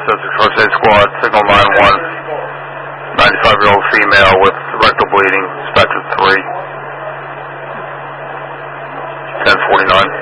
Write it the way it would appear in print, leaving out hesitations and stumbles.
Sussex First Aid Squad, signal 9-1, 95-year-old female with rectal bleeding, dispatcher 3, 1049.